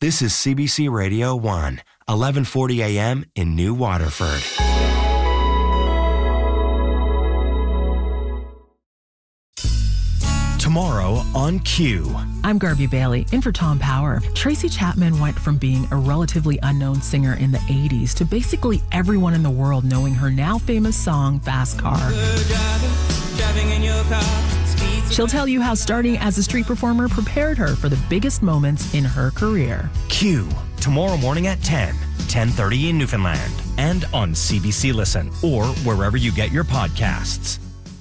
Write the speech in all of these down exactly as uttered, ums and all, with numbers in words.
This is C B C Radio one, eleven forty a.m. in New Waterford. Tomorrow on Q. I'm Garby Bailey, in for Tom Power. Tracy Chapman went from being a relatively unknown singer in the eighties to basically everyone in the world knowing her now famous song, Fast Car. Driving, driving in your car. She'll tell you how starting as a street performer prepared her for the biggest moments in her career. Q, tomorrow morning at ten, ten thirty in Newfoundland, and on C B C Listen, or wherever you get your podcasts.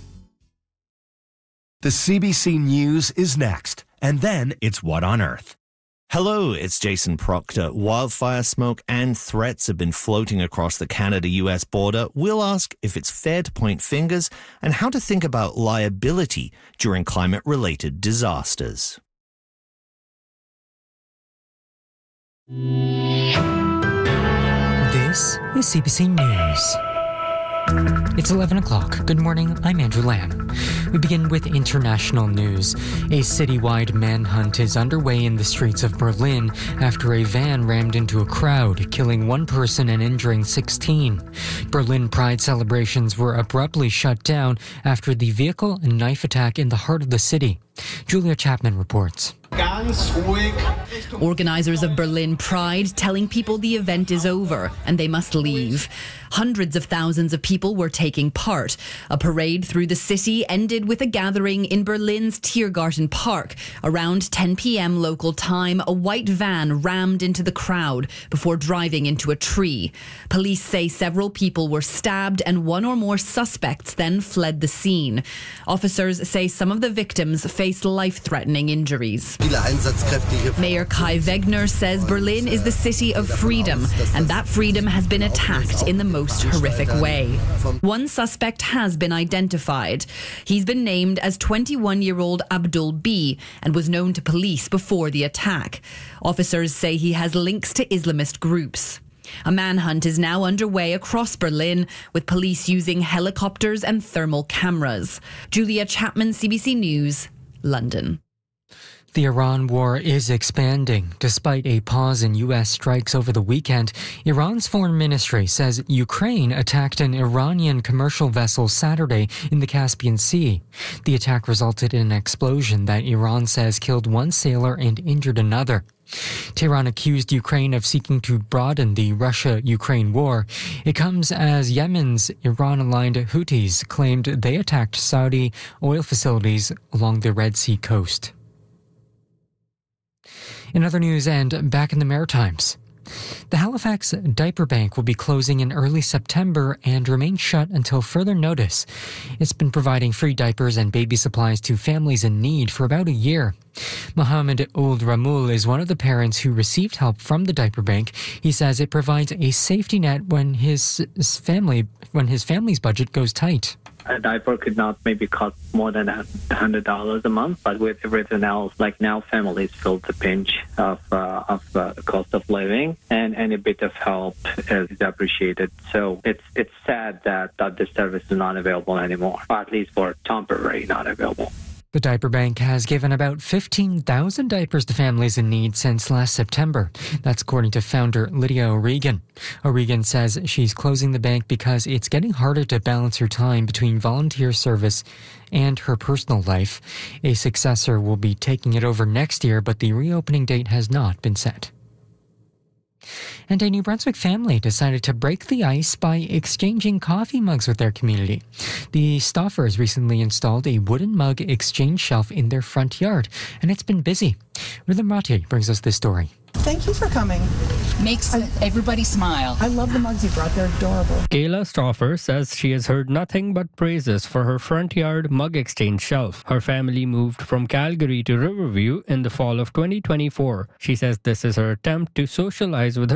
The C B C News is next, and then it's What on Earth. Hello, it's Jason Proctor. Wildfire smoke and threats have been floating across the Canada-U S border. We'll ask if it's fair to point fingers and how to think about liability during climate-related disasters. This is C B C News. It's eleven o'clock. Good morning, I'm Andrew Lamb. We begin with international news. A citywide manhunt is underway in the streets of Berlin after a van rammed into a crowd, killing one person and injuring sixteen. Berlin Pride celebrations were abruptly shut down after the vehicle and knife attack in the heart of the city. Julia Chapman reports. Organisers of Berlin Pride telling people the event is over and they must leave. Hundreds of thousands of people were taking part. A parade through the city ended with a gathering in Berlin's Tiergarten Park. Around ten p.m. local time, a white van rammed into the crowd before driving into a tree. Police say several people were stabbed and one or more suspects then fled the scene. Officers say some of the victims faced life-threatening injuries. Mayor Kai Wegner says Berlin is the city of freedom, and that freedom has been attacked in the most horrific way. One suspect has been identified. He's been named as twenty-one-year-old Abdul B and was known to police before the attack. Officers say he has links to Islamist groups. A manhunt is now underway across Berlin, with police using helicopters and thermal cameras. Julia Chapman, C B C News, London. The Iran war is expanding. Despite a pause in U S strikes over the weekend, Iran's foreign ministry says Ukraine attacked an Iranian commercial vessel Saturday in the Caspian Sea. The attack resulted in an explosion that Iran says killed one sailor and injured another. Tehran accused Ukraine of seeking to broaden the Russia-Ukraine war. It comes as Yemen's Iran-aligned Houthis claimed they attacked Saudi oil facilities along the Red Sea coast. In other news and back in the Maritimes, the Halifax Diaper Bank will be closing in early September and remain shut until further notice. It's been providing free diapers and baby supplies to families in need for about a year. Mohammed Ould Ramul is one of the parents who received help from the Diaper Bank. He says it provides a safety net when his family when his family's budget goes tight. A diaper could not maybe cost more than one hundred dollars a month, but with everything else, like now families feel the pinch of uh, of uh, the cost of living, and any bit of help is appreciated. So it's it's sad that, that this service is not available anymore, or at least for temporary not available. The Diaper Bank has given about fifteen thousand diapers to families in need since last September. That's according to founder Lydia O'Regan. O'Regan says she's closing the bank because it's getting harder to balance her time between volunteer service and her personal life. A successor will be taking it over next year, but the reopening date has not been set. And a New Brunswick family decided to break the ice by exchanging coffee mugs with their community. The Stoffers recently installed a wooden mug exchange shelf in their front yard, and it's been busy. Rhythm Rati brings us this story. Thank you for coming. Makes I, everybody smile. I love the mugs you brought. They're adorable. Kayla Stoffer says she has heard nothing but praises for her front yard mug exchange shelf. Her family moved from Calgary to Riverview in the fall of twenty twenty-four. She says this is her attempt to socialize with her